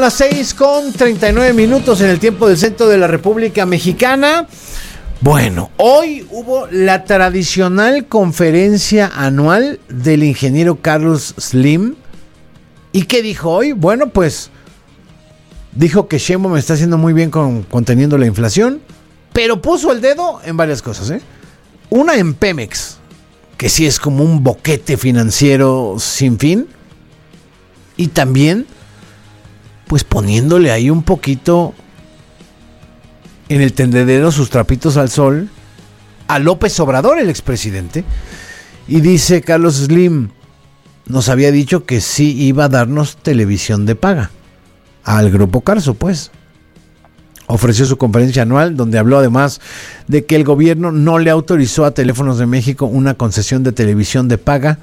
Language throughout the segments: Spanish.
Las 6:39 en el tiempo del centro de la República Mexicana. Bueno, hoy hubo la tradicional conferencia anual del ingeniero Carlos Slim. ¿Y qué dijo hoy? Bueno, pues dijo que Sheinbaum está haciendo muy bien conteniendo la inflación, pero puso el dedo en varias cosas, ¿eh? Una en Pemex, que sí es como un boquete financiero sin fin, y también pues poniéndole ahí un poquito en el tendedero sus trapitos al sol a López Obrador, el expresidente. Y dice Carlos Slim, nos había dicho que sí iba a darnos televisión de paga al Grupo Carso, pues. Ofreció su conferencia anual donde habló además de que el gobierno no le autorizó a Teléfonos de México una concesión de televisión de paga.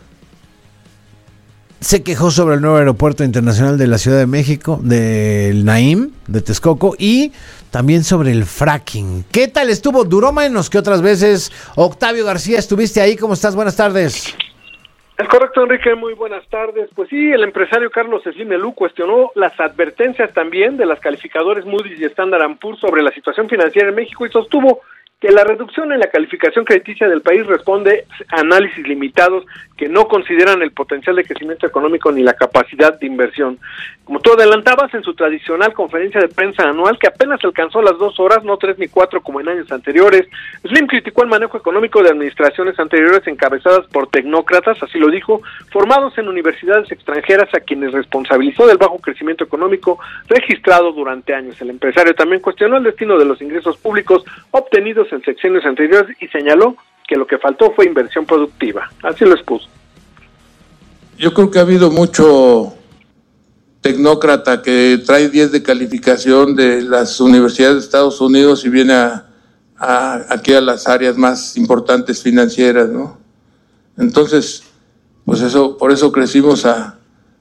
Se quejó sobre el nuevo aeropuerto internacional de la Ciudad de México, del Naim, de Texcoco, y también sobre el fracking. ¿Qué tal estuvo? ¿Duró menos que otras veces? Octavio García, estuviste ahí. ¿Cómo estás? Buenas tardes. Es correcto, Enrique, muy buenas tardes. Pues sí, el empresario Carlos Slim cuestionó las advertencias también de las calificadoras Moody's y Standard & Poor's sobre la situación financiera en México y sostuvo que la reducción en la calificación crediticia del país responde a análisis limitados que no consideran el potencial de crecimiento económico ni la capacidad de inversión. Como tú adelantabas, en su tradicional conferencia de prensa anual, que apenas alcanzó las 2 horas, no 3 ni 4 como en años anteriores, Slim criticó el manejo económico de administraciones anteriores encabezadas por tecnócratas, así lo dijo, formados en universidades extranjeras, a quienes responsabilizó del bajo crecimiento económico registrado durante años. El empresario también cuestionó el destino de los ingresos públicos obtenidos en sexenios anteriores y señaló que lo que faltó fue inversión productiva. Así lo expuso. Yo creo que ha habido mucho tecnócrata que trae 10 de calificación de las universidades de Estados Unidos y viene aquí a las áreas más importantes financieras, ¿no? Entonces, pues eso, por eso crecimos al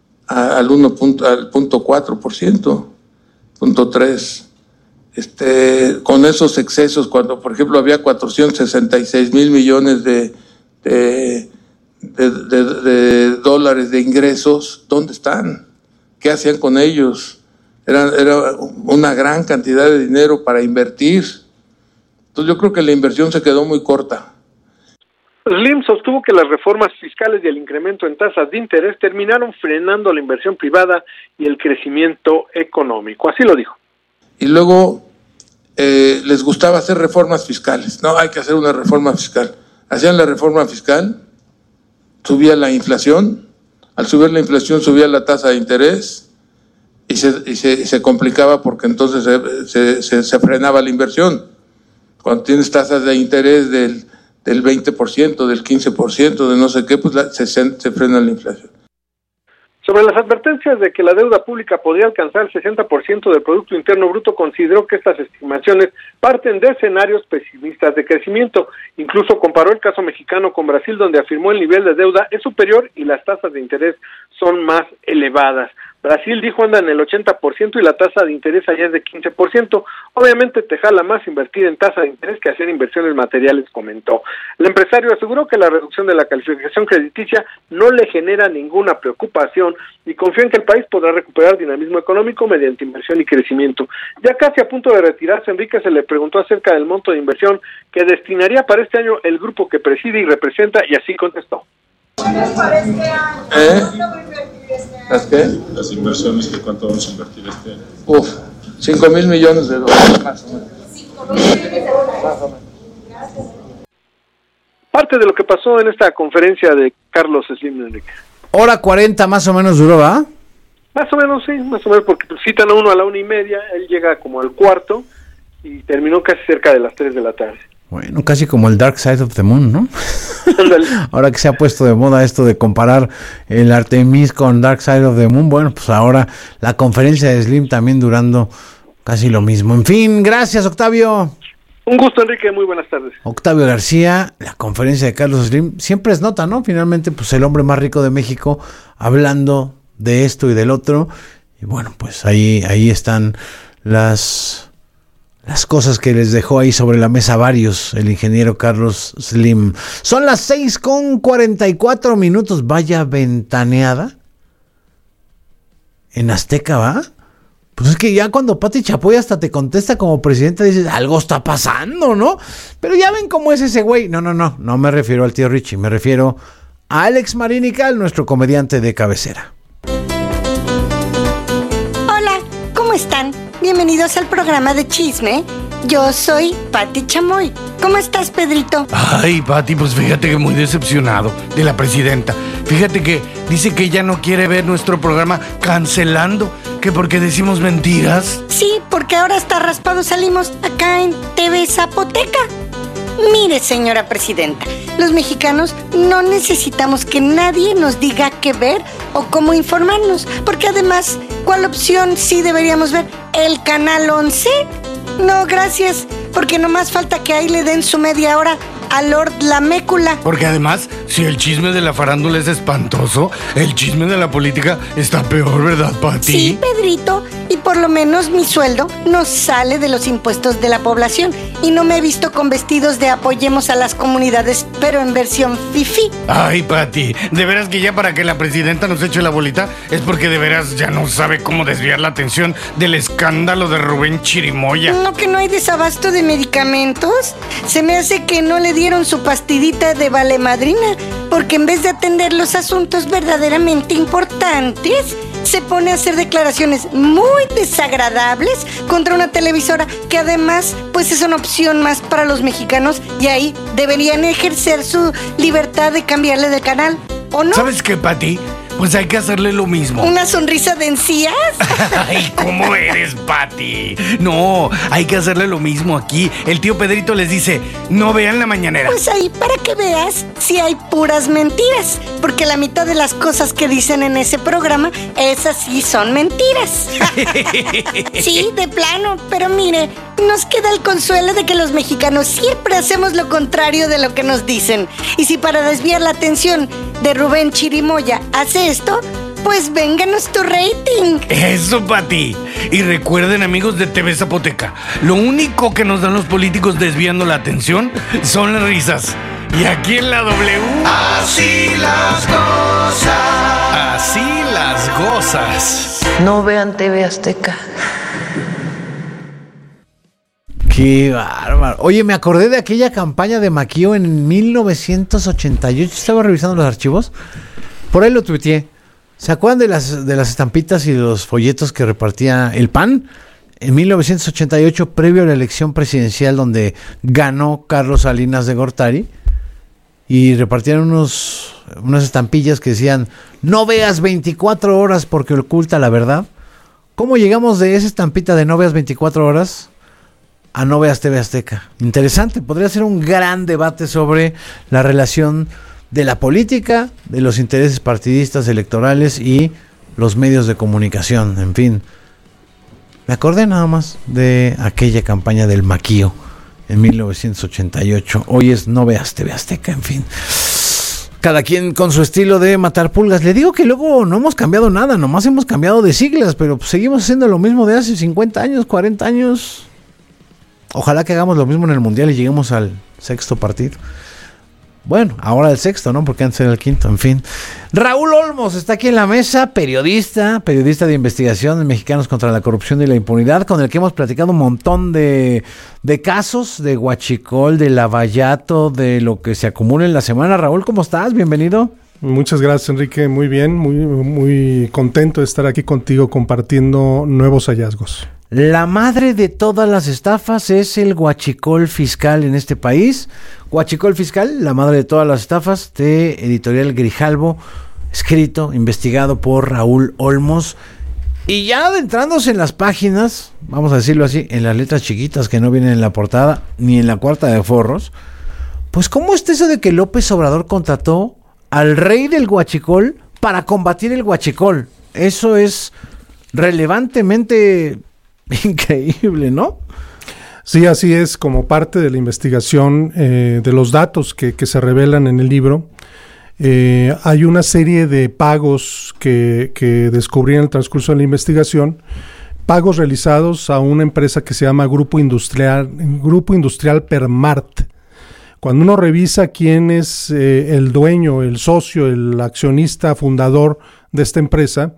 0.4%, 0.3%. Con esos excesos, cuando por ejemplo había 466 mil millones de dólares de ingresos, ¿dónde están? ¿Qué hacían con ellos? Era una gran cantidad de dinero para invertir. Entonces yo creo que la inversión se quedó muy corta. Slim sostuvo que las reformas fiscales y el incremento en tasas de interés terminaron frenando la inversión privada y el crecimiento económico. Así lo dijo. Y luego les gustaba hacer reformas fiscales. No, hay que hacer una reforma fiscal. Hacían la reforma fiscal, subía la inflación, al subir la inflación subía la tasa de interés y se complicaba porque entonces se frenaba la inversión. Cuando tienes tasas de interés del 20%, del 15%, de no sé qué, pues se frena la inflación. Sobre las advertencias de que la deuda pública podría alcanzar el 60% del Producto Interno Bruto, consideró que estas estimaciones parten de escenarios pesimistas de crecimiento. Incluso comparó el caso mexicano con Brasil, donde afirmó el nivel de deuda es superior y las tasas de interés son más elevadas. Brasil, dijo, anda en el 80% y la tasa de interés allá es de 15%. Obviamente te jala más invertir en tasa de interés que hacer inversiones materiales, comentó. El empresario aseguró que la reducción de la calificación crediticia no le genera ninguna preocupación y confió en que el país podrá recuperar dinamismo económico mediante inversión y crecimiento. Ya casi a punto de retirarse, Enrique se le preguntó acerca del monto de inversión que destinaría para este año el grupo que preside y representa, y así contestó. ¿Las qué? Las inversiones, ¿de cuánto vamos a invertir este año? 5,000 millones de dólares, más o menos. 5,000 millones de dólares. Más o menos. Parte de lo que pasó en esta conferencia de Carlos Slim, Enrique. Hora 40 más o menos duró, ¿va? Más o menos, sí, más o menos, porque citan a uno a la 1:30, él llega como al cuarto y terminó casi cerca de las 3 de la tarde. Bueno, casi como el Dark Side of the Moon, ¿no? Ahora que se ha puesto de moda esto de comparar el Artemis con Dark Side of the Moon, bueno, pues ahora la conferencia de Slim también durando casi lo mismo. En fin, gracias, Octavio. Un gusto, Enrique, muy buenas tardes. Octavio García, la conferencia de Carlos Slim, siempre es nota, ¿no? Finalmente, pues el hombre más rico de México hablando de esto y del otro. Y bueno, pues ahí están las cosas que les dejó ahí sobre la mesa varios el ingeniero Carlos Slim. Son las 6:44. Vaya ventaneada en Azteca, ¿va? Pues es que ya cuando Pati Chapoy hasta te contesta como presidenta, dices, algo está pasando, ¿no? Pero ya ven cómo es ese güey. No me refiero al tío Richie, me refiero a Alex Marinical, nuestro comediante de cabecera. Hola, ¿cómo están? Bienvenidos al programa de chisme. Yo soy Pati Chamoy. ¿Cómo estás, Pedrito? Ay, Pati, pues fíjate que muy decepcionado de la presidenta. Fíjate que dice que ella no quiere ver nuestro programa cancelando, que porque decimos mentiras. Sí, porque ahora hasta raspados salimos acá en TV Zapoteca. Mire, señora presidenta, los mexicanos no necesitamos que nadie nos diga qué ver o cómo informarnos, porque además, ¿cuál opción sí deberíamos ver? ¿El Canal 11? No, gracias, porque nomás falta que ahí le den su media hora a Lord Lamécula. Porque además, si el chisme de la farándula es espantoso, el chisme de la política está peor, ¿verdad, Pati? Sí, Pedrito, y por lo menos mi sueldo no sale de los impuestos de la población y no me he visto con vestidos de apoyemos a las comunidades, pero en versión fifí. Ay, Pati, de veras que ya para que la presidenta nos eche la bolita es porque de veras ya no sabe cómo desviar la atención del escándalo de Rubén Chirimoya. ¿No que no hay desabasto de medicamentos? Se me hace que no le dieron su pastillita de valemadrina, porque en vez de atender los asuntos verdaderamente importantes, se pone a hacer declaraciones muy desagradables contra una televisora que además pues es una opción más para los mexicanos y ahí deberían ejercer su libertad de cambiarle de canal, ¿o no? ¿Sabes qué, Pati? Pues hay que hacerle lo mismo. ¿Una sonrisa de encías? Ay, ¿cómo eres, Pati? No, hay que hacerle lo mismo aquí. El tío Pedrito les dice, no vean la mañanera. Pues ahí, para que veas si hay puras mentiras, porque la mitad de las cosas que dicen en ese programa, esas sí son mentiras. Sí, de plano, pero mire, nos queda el consuelo de que los mexicanos siempre hacemos lo contrario de lo que nos dicen. Y si para desviar la atención de Rubén Chirimoya hace esto, pues vénganos tu rating. Eso, Pati. Y recuerden, amigos de TV Zapoteca, lo único que nos dan los políticos desviando la atención son las risas. Y aquí en la W, así las cosas. así las gozas. No vean TV Azteca. Qué bárbaro. Oye, me acordé de aquella campaña de Maquio en 1988. Estaba revisando los archivos. Por ahí lo tuiteé. ¿Se acuerdan de las estampitas y de los folletos que repartía el PAN? En 1988, previo a la elección presidencial donde ganó Carlos Salinas de Gortari, y repartían unas estampillas que decían, no veas 24 horas porque oculta la verdad. ¿Cómo llegamos de esa estampita de no veas 24 horas a no veas TV Azteca? Interesante, podría ser un gran debate sobre la relación de la política, de los intereses partidistas electorales y los medios de comunicación, en fin. Me acordé nada más de aquella campaña del Maquio en 1988. Hoy es no veas TV Azteca, en fin. Cada quien con su estilo de matar pulgas. Le digo que luego no hemos cambiado nada, nomás hemos cambiado de siglas, pero pues seguimos haciendo lo mismo de hace 50 años, 40 años. Ojalá que hagamos lo mismo en el Mundial y lleguemos al sexto partido. Bueno, ahora el sexto, ¿no? Porque antes era el quinto, en fin. Raúl Olmos está aquí en la mesa, periodista de investigación de Mexicanos contra la Corrupción y la Impunidad, con el que hemos platicado un montón de casos, de huachicol, de lavallato, de lo que se acumula en la semana. Raúl, ¿cómo estás? Bienvenido. Muchas gracias, Enrique. Muy bien, muy contento de estar aquí contigo compartiendo nuevos hallazgos. La madre de todas las estafas es el huachicol fiscal en este país. Huachicol fiscal, la madre de todas las estafas, de Editorial Grijalvo, escrito, investigado por Raúl Olmos. Y ya adentrándose en las páginas, vamos a decirlo así, en las letras chiquitas que no vienen en la portada ni en la cuarta de forros, pues ¿cómo está eso de que López Obrador contrató al rey del huachicol para combatir el huachicol? Eso es relevantemente increíble, ¿no? Sí, así es, como parte de la investigación de los datos que se revelan en el libro. Hay una serie de pagos que descubrí en el transcurso de la investigación, pagos realizados a una empresa que se llama Grupo Industrial Permart. Cuando uno revisa quién es el dueño, el socio, el accionista fundador de esta empresa,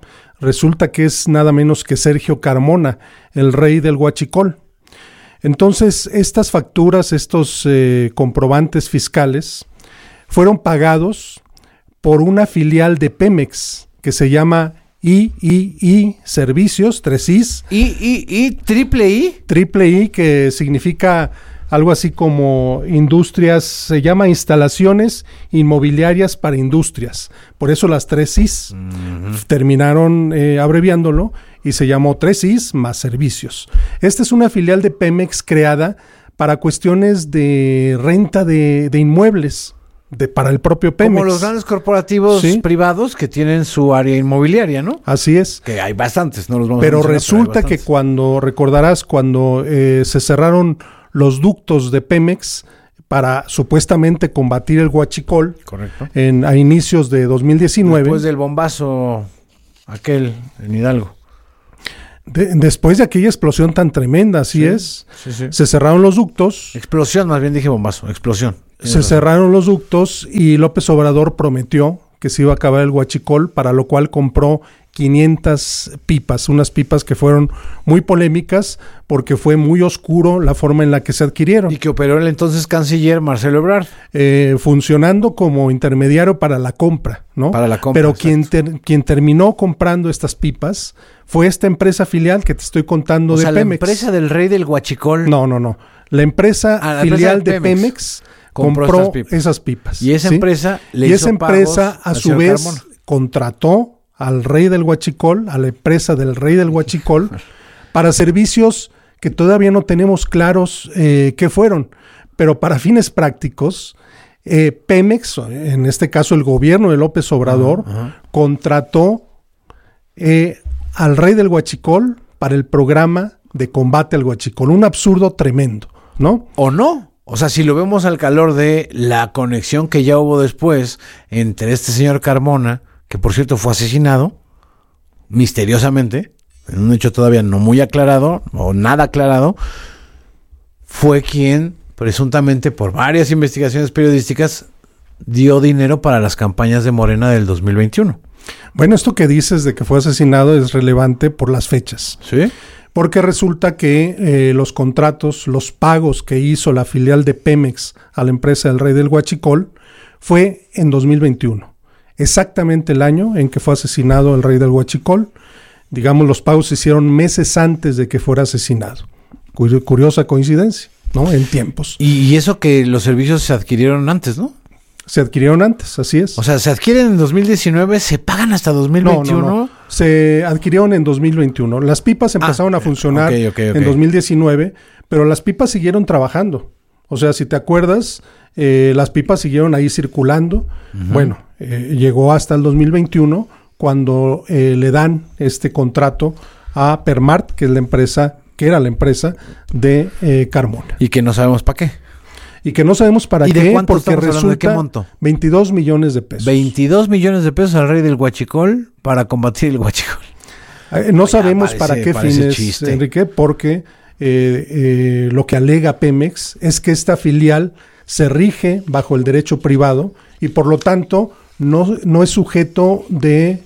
resulta que es nada menos que Sergio Carmona, el rey del huachicol. Entonces, estas facturas, estos comprobantes fiscales, fueron pagados por una filial de Pemex que se llama III Servicios, 3Is. ¿Triple I? Triple I, que significa algo así como industrias, se llama instalaciones inmobiliarias para industrias. Por eso las 3Is terminaron abreviándolo y se llamó 3Is más servicios. Esta es una filial de Pemex creada para cuestiones de renta de inmuebles. Para el propio Pemex. Como los grandes corporativos privados que tienen su área inmobiliaria, ¿no? Así es. Que hay bastantes, no los vamos pero a mencionar. Resulta que cuando se cerraron los ductos de Pemex para supuestamente combatir el huachicol, correcto, a inicios de 2019. Después del bombazo aquel en Hidalgo. Después de aquella explosión tan tremenda, así es. Sí. Se cerraron los ductos. Explosión, más bien dije bombazo, explosión. Se cerraron los ductos y López Obrador prometió que se iba a acabar el huachicol, para lo cual compró 500 pipas, unas pipas que fueron muy polémicas porque fue muy oscuro la forma en la que se adquirieron. Y que operó el entonces canciller Marcelo Ebrard. Funcionando como intermediario para la compra, ¿no? Para la compra, pero quien terminó comprando estas pipas fue esta empresa filial que te estoy contando de Pemex. La empresa del rey del huachicol. No. La empresa filial de Pemex compró esas pipas. Y esa empresa a su vez Carmona contrató al rey del huachicol, a la empresa del rey del huachicol, para servicios que todavía no tenemos claros qué fueron. Pero para fines prácticos, Pemex, en este caso el gobierno de López Obrador, contrató al rey del huachicol para el programa de combate al huachicol. Un absurdo tremendo, ¿no? ¿O no? O sea, si lo vemos al calor de la conexión que ya hubo después entre este señor Carmona, que por cierto fue asesinado misteriosamente, en un hecho todavía no muy aclarado o nada aclarado, fue quien presuntamente por varias investigaciones periodísticas dio dinero para las campañas de Morena del 2021. Bueno, esto que dices de que fue asesinado es relevante por las fechas. ¿Sí? Porque resulta que los contratos, los pagos que hizo la filial de Pemex a la empresa del rey del huachicol fue en 2021. Exactamente el año en que fue asesinado el rey del huachicol. Digamos, los pagos se hicieron meses antes de que fuera asesinado. Curiosa coincidencia, ¿no? En tiempos. Y eso que los servicios se adquirieron antes, ¿no? Se adquirieron antes, así es. O sea, se adquieren en 2019, se pagan hasta 2021. No. Se adquirieron en 2021. Las pipas empezaron a funcionar en 2019, pero las pipas siguieron trabajando. O sea, si te acuerdas, las pipas siguieron ahí circulando. Bueno, llegó hasta el 2021 cuando le dan este contrato a Permart, que era la empresa de Carmona. Y que no sabemos para qué. Y que no sabemos para qué, porque resulta ¿de qué monto? 22 millones de pesos. 22 millones de pesos al rey del huachicol para combatir el huachicol. No sabemos para qué fines, chiste, Enrique, porque lo que alega Pemex es que esta filial se rige bajo el derecho privado y por lo tanto no es sujeto de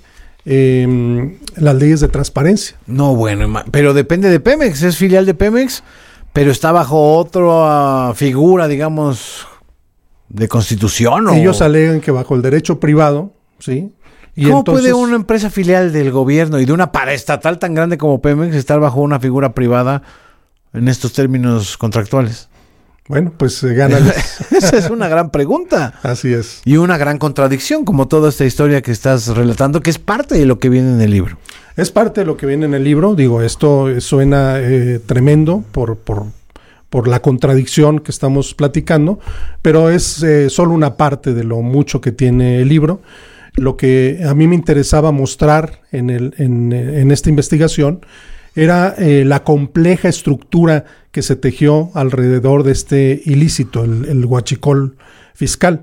las leyes de transparencia. No, bueno, pero depende de Pemex, es filial de Pemex, pero está bajo otra figura, digamos, de constitución. Ellos alegan que bajo el derecho privado, ¿sí? Y ¿cómo puede una empresa filial del gobierno y de una paraestatal tan grande como Pemex estar bajo una figura privada en estos términos contractuales? Bueno, pues gana. Esa es una gran pregunta. Así es. Y una gran contradicción, como toda esta historia que estás relatando, que es parte de lo que viene en el libro. Es parte de lo que viene en el libro. Digo, esto suena tremendo por la contradicción que estamos platicando, pero es solo una parte de lo mucho que tiene el libro. Lo que a mí me interesaba mostrar en esta investigación era la compleja estructura que se tejió alrededor de este ilícito, el huachicol fiscal.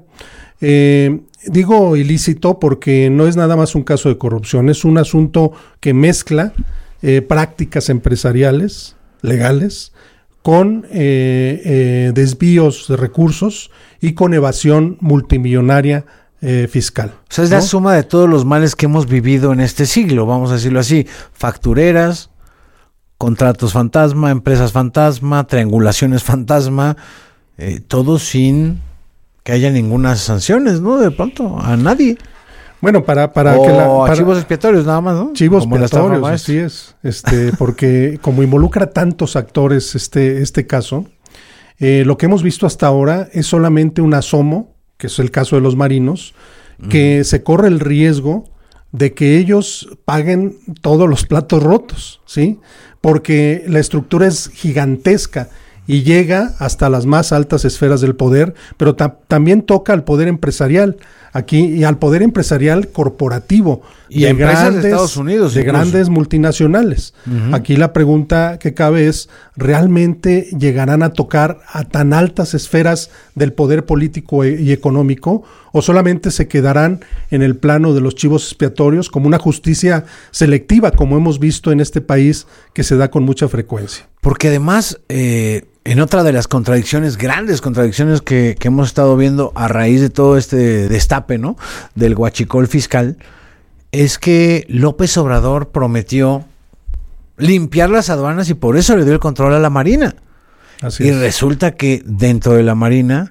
Digo ilícito porque no es nada más un caso de corrupción, es un asunto que mezcla prácticas empresariales, legales, con desvíos de recursos y con evasión multimillonaria fiscal. O sea, es la suma de todos los males que hemos vivido en este siglo, vamos a decirlo así. Factureras, contratos fantasma, empresas fantasma, triangulaciones fantasma, todo sin que haya ninguna sanciones, ¿no? De pronto, a nadie. Bueno, para chivos expiatorios nada más, ¿no? Chivos expiatorios, así es. Porque como involucra tantos actores este caso, lo que hemos visto hasta ahora es solamente un asomo, que es el caso de los marinos, que se corre el riesgo de que ellos paguen todos los platos rotos, ¿sí? Porque la estructura es gigantesca y llega hasta las más altas esferas del poder, pero también toca al poder empresarial aquí y al poder empresarial corporativo y de empresas de Estados Unidos, de grandes multinacionales. Aquí la pregunta que cabe es, ¿realmente llegarán a tocar a tan altas esferas del poder político y económico, o solamente se quedarán en el plano de los chivos expiatorios como una justicia selectiva, como hemos visto en este país que se da con mucha frecuencia? Porque además, en otra de las grandes contradicciones que hemos estado viendo a raíz de todo este destape, ¿no?, del huachicol fiscal, es que López Obrador prometió limpiar las aduanas y por eso le dio el control a la Marina. Así es. Resulta que dentro de la Marina,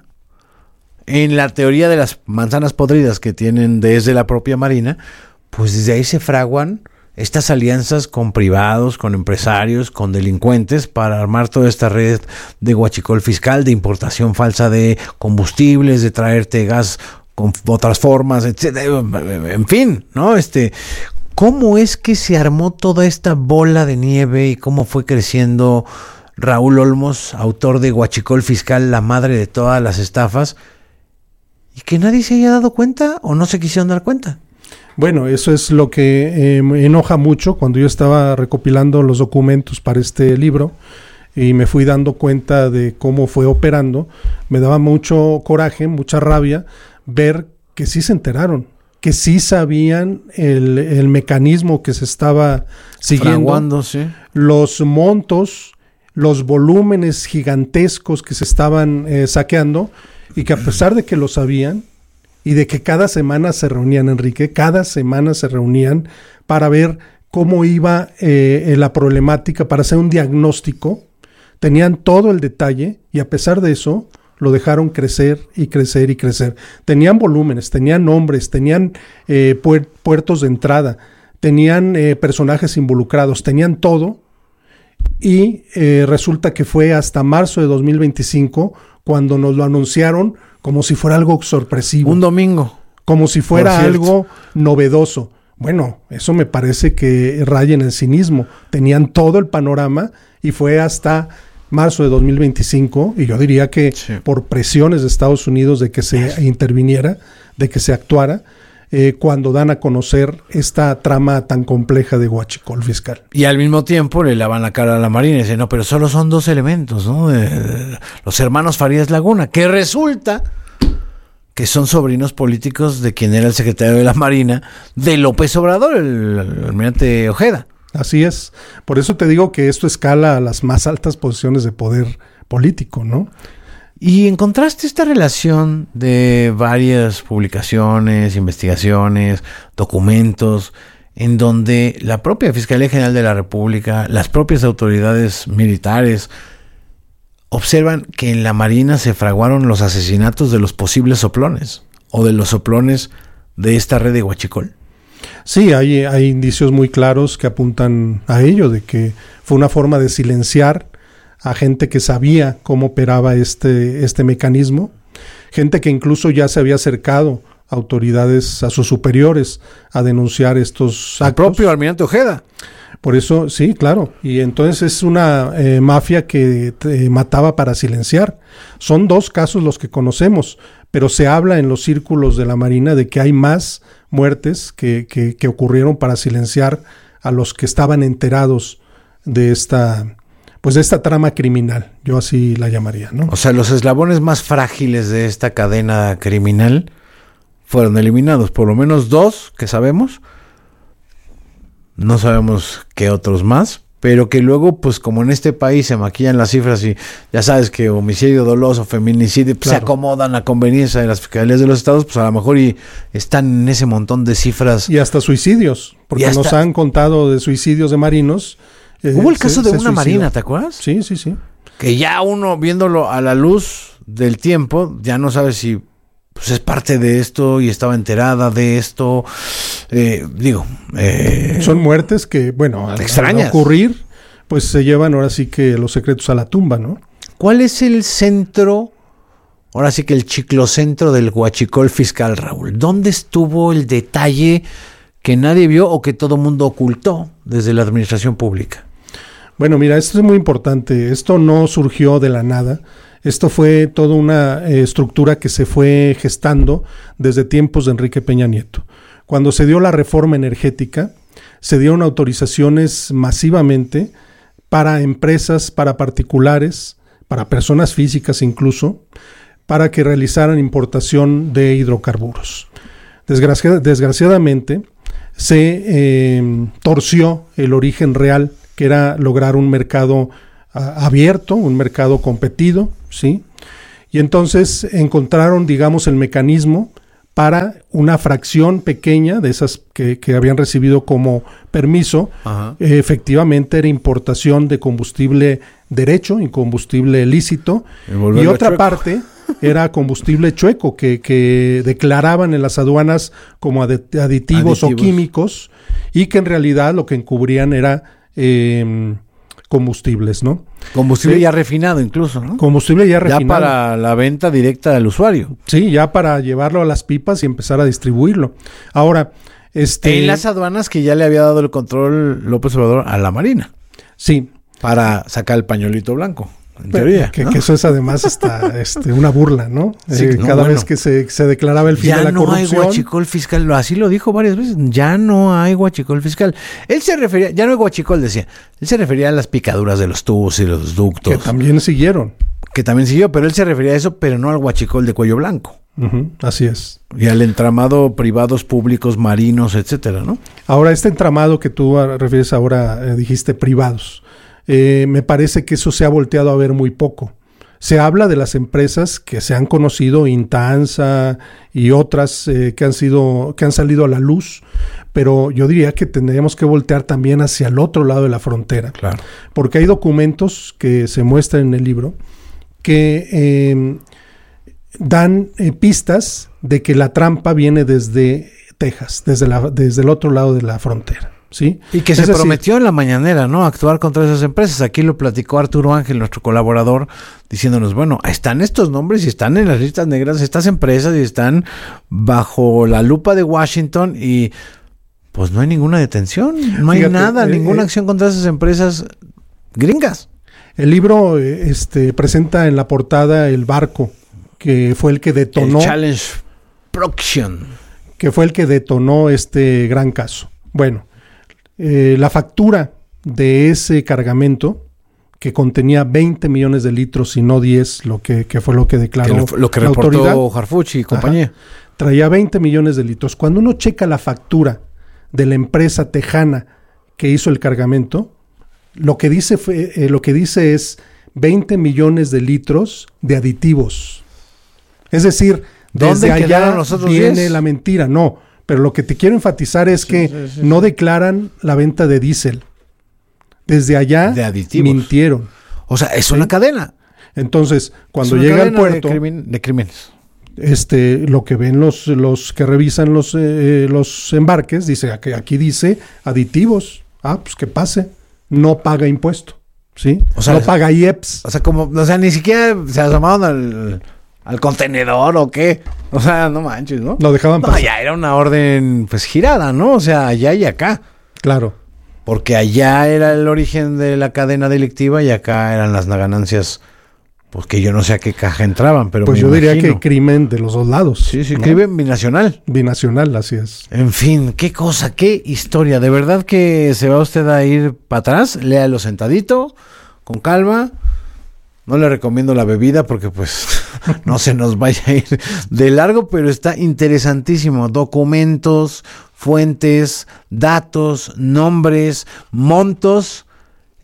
en la teoría de las manzanas podridas que tienen desde la propia Marina, pues desde ahí se fraguan estas alianzas con privados, con empresarios, con delincuentes para armar toda esta red de huachicol fiscal, de importación falsa de combustibles, de traerte gas con otras formas, etcétera. En fin, ¿no? ¿Cómo es que se armó toda esta bola de nieve y cómo fue creciendo Raúl Olmos, autor de Huachicol Fiscal, la madre de todas las estafas, y que nadie se haya dado cuenta o no se quisieron dar cuenta? Bueno, eso es lo que me enoja mucho. Cuando yo estaba recopilando los documentos para este libro y me fui dando cuenta de cómo fue operando, me daba mucho coraje, mucha rabia ver que sí se enteraron, que sí sabían el mecanismo que se estaba siguiendo, fraguando, sí, los montos, los volúmenes gigantescos que se estaban saqueando, y que a pesar de que lo sabían y de que cada semana se reunían, Enrique, cada semana se reunían para ver cómo iba la problemática, para hacer un diagnóstico, tenían todo el detalle y a pesar de eso lo dejaron crecer y crecer y crecer. Tenían volúmenes, tenían nombres, tenían puertos de entrada, tenían personajes involucrados, tenían todo, y resulta que fue hasta marzo de 2025 cuando nos lo anunciaron como si fuera algo sorpresivo. Un domingo. Como si fuera algo novedoso. Bueno, eso me parece que raya en el cinismo. Tenían todo el panorama y fue hasta marzo de 2025, y yo diría que por presiones de Estados Unidos de que se interviniera, de que se actuara, cuando dan a conocer esta trama tan compleja de huachicol fiscal. Y al mismo tiempo le lavan la cara a la Marina y dicen, no, pero solo son dos elementos, ¿no? Los hermanos Farías Laguna, que resulta que son sobrinos políticos de quien era el secretario de la Marina de López Obrador, el almirante Ojeda. Así es. Por eso te digo que esto escala a las más altas posiciones de poder político, ¿no? Y encontraste esta relación de varias publicaciones, investigaciones, documentos, en donde la propia Fiscalía General de la República, las propias autoridades militares, observan que en la Marina se fraguaron los asesinatos de los posibles soplones, o de los soplones de esta red de huachicol. Sí, hay indicios muy claros que apuntan a ello, de que fue una forma de silenciar a gente que sabía cómo operaba este mecanismo, gente que incluso ya se había acercado a autoridades, a sus superiores, a denunciar estos actos. El propio almirante Ojeda. Por eso, sí, claro. Y entonces es una mafia que mataba para silenciar. Son dos casos los que conocemos, pero se habla en los círculos de la Marina de que hay más muertes que ocurrieron para silenciar a los que estaban enterados de esta trama criminal. Yo así la llamaría, ¿no? O sea, los eslabones más frágiles de esta cadena criminal fueron eliminados, por lo menos dos que sabemos. No sabemos qué otros más, pero que luego, pues como en este país se maquillan las cifras y ya sabes que homicidio doloso, feminicidio, pues, se acomodan a conveniencia de las fiscalías de los estados, pues a lo mejor y están en ese montón de cifras. Y hasta suicidios, porque nos han contado de suicidios de marinos. Hubo el caso de una marina, ¿te acuerdas? Sí. Que ya uno viéndolo a la luz del tiempo, ya no sabe si pues es parte de esto y estaba enterada de esto. Son muertes que, bueno, al ocurrir, pues se llevan ahora sí que los secretos a la tumba, ¿no? ¿Cuál es el centro, ahora sí que el chiclocentro del huachicol fiscal, Raúl? ¿Dónde estuvo el detalle que nadie vio o que todo mundo ocultó desde la administración pública? Bueno, mira, esto es muy importante. Esto no surgió de la nada. Esto fue toda una estructura que se fue gestando desde tiempos de Enrique Peña Nieto. Cuando se dio la reforma energética, se dieron autorizaciones masivamente para empresas, para particulares, para personas físicas incluso, para que realizaran importación de hidrocarburos. Desgraciadamente, se torció el origen real, que era lograr un mercado abierto, un mercado competido, ¿sí? Y entonces encontraron, digamos, el mecanismo para una fracción pequeña de esas que habían recibido como permiso. Efectivamente era importación de combustible derecho y combustible lícito, y otra parte era combustible chueco que declaraban en las aduanas como aditivos o químicos, y que en realidad lo que encubrían era combustibles, ¿no? Combustible ya refinado incluso, ¿no? Combustible ya refinado. Ya para la venta directa al usuario. Sí, ya para llevarlo a las pipas y empezar a distribuirlo. Ahora, en las aduanas que ya le había dado el control López Obrador a la Marina. Sí. Para sacar el pañuelito blanco, en teoría, que, ¿no? que eso es además hasta una burla, ¿no? Sí, cada vez que se declaraba el fin de la corrupción. Ya no hay huachicol fiscal, así lo dijo varias veces, ya no hay huachicol fiscal. Él se refería, ya no hay huachicol, decía, él se refería a las picaduras de los tubos y los ductos. Que también siguieron. Que también siguió, pero él se refería a eso, pero no al huachicol de cuello blanco. Así es. Y al entramado privados, públicos, marinos, etcétera, ¿no? Ahora, este entramado que tú refieres ahora, dijiste privados. Me parece que eso se ha volteado a ver muy poco. Se habla de las empresas que se han conocido, Intansa y otras que han salido a la luz, pero yo diría que tendríamos que voltear también hacia el otro lado de la frontera. Claro. Porque hay documentos que se muestran en el libro que dan pistas de que la trampa viene desde Texas, desde el otro lado de la frontera. ¿Sí? Y que se prometió en la mañanera, ¿no? Actuar contra esas empresas. Aquí lo platicó Arturo Ángel, nuestro colaborador, diciéndonos, bueno, están estos nombres y están en las listas negras estas empresas y están bajo la lupa de Washington y pues no hay ninguna detención, no hay nada, ninguna acción contra esas empresas gringas. El libro presenta en la portada el barco que fue el que detonó. El Challenge Proction. Que fue el que detonó este gran caso. Bueno, la factura de ese cargamento, que contenía 20 millones de litros y no 10, lo que fue lo que declaró lo que la reportó autoridad, Harfuch y compañía. Traía 20 millones de litros. Cuando uno checa la factura de la empresa tejana que hizo el cargamento, lo que dice es 20 millones de litros de aditivos. Es decir, desde allá viene 10? La mentira. No, pero lo que te quiero enfatizar es que no declaran la venta de diésel. Desde allá mintieron. O sea, es una cadena. Entonces, cuando llega al puerto de crímenes. Lo que ven los que revisan los embarques, dice aquí dice aditivos. Pues que pase. No paga impuesto, ¿sí? O sea, no paga IEPS. O sea, ni siquiera se asomaron al contenedor o qué. O sea, no manches, ¿no? Lo dejaban pasar. Ya era una orden, pues, girada, ¿no? O sea, allá y acá. Claro. Porque allá era el origen de la cadena delictiva y acá eran las ganancias, pues, que yo no sé a qué caja entraban, pero pues yo diría que crimen de los dos lados. Sí, ¿no? Crimen binacional. Binacional, así es. En fin, qué cosa, qué historia. De verdad que se va usted a ir para atrás, léalo sentadito, con calma. No le recomiendo la bebida porque pues no se nos vaya a ir de largo, pero está interesantísimo. Documentos, fuentes, datos, nombres, montos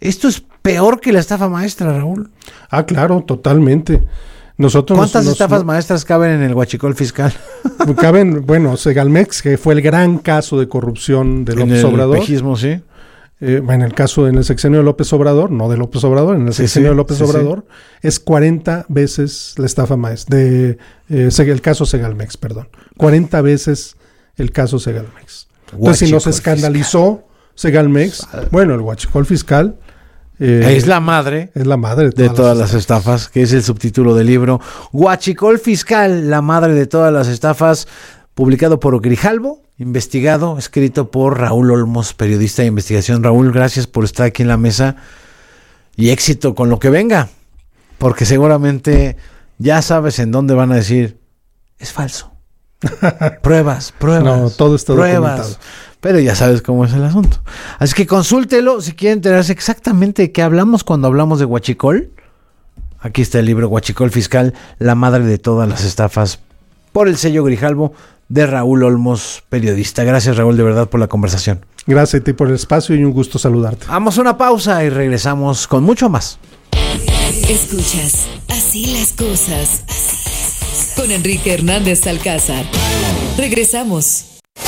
Esto es peor que la estafa maestra, Raúl. Ah, claro, totalmente. ¿Cuántas estafas maestras caben en el huachicol fiscal? Caben, Segalmex, que fue el gran caso de corrupción de López Obrador. En el pejismo, sí. En el sexenio de López Obrador, no de López Obrador, en el sexenio de López Obrador, es 40 veces la estafa maestra, el caso Segalmex, perdón. 40 veces el caso Segalmex. Entonces, si nos escandalizó Segalmex, el huachicol fiscal... es la madre de todas las estafas, que es el subtítulo del libro. Huachicol Fiscal, la madre de todas las estafas, publicado por Grijalvo, investigado, escrito por Raúl Olmos, periodista de investigación. Raúl, gracias por estar aquí en la mesa y éxito con lo que venga, porque seguramente ya sabes en dónde van a decir, es falso. Pruebas. No, todo está documentado. Pero ya sabes cómo es el asunto. Así que consúltelo si quieren enterarse exactamente de qué hablamos cuando hablamos de huachicol. Aquí está el libro Huachicol Fiscal, la madre de todas las estafas, por el sello Grijalvo de Raúl Olmos, periodista. Gracias, Raúl, de verdad, por la conversación. Gracias a ti por el espacio y un gusto saludarte. Vamos a una pausa y regresamos con mucho más. Escuchas Así las cosas con Enrique Hernández Alcázar. Regresamos.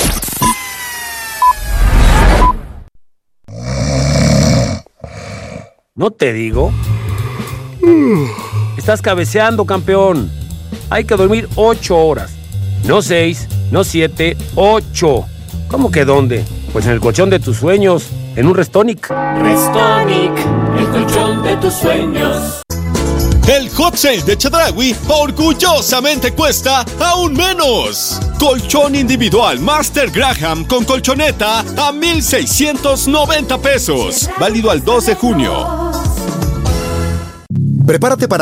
¿No te digo? Estás cabeceando, campeón. Hay que dormir 8 horas. No 6, no 7, 8. ¿Cómo que dónde? Pues en el colchón de tus sueños, en un Restonic. Restonic, el colchón de tus sueños. El hot sale de Chedraui orgullosamente cuesta aún menos. Colchón individual Master Graham con colchoneta a 1,690 pesos. Válido al 2 de junio. Prepárate para